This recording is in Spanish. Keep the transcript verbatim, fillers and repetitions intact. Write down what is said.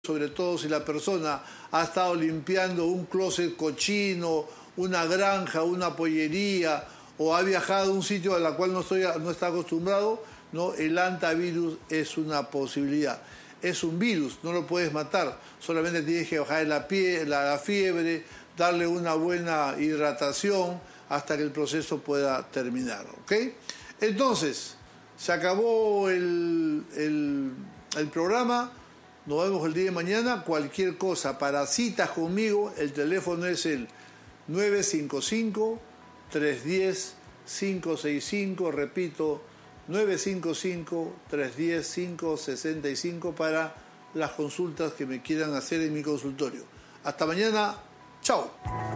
sobre todo si la persona ha estado limpiando un closet cochino, una granja, una pollería, o ha viajado a un sitio al cual no, estoy, no está acostumbrado, ¿no? El hantavirus es una posibilidad. Es un virus, no lo puedes matar, solamente tienes que bajar la, pie, la, la fiebre, darle una buena hidratación hasta que el proceso pueda terminar, ¿ok? Entonces, se acabó el, el, el programa. Nos vemos el día de mañana. Cualquier cosa, para citas conmigo, el teléfono es el nueve cinco cinco, tres uno cero, cinco seis cinco. Repito, nueve cinco cinco, tres uno cero, cinco seis cinco para las consultas que me quieran hacer en mi consultorio. Hasta mañana. Chao.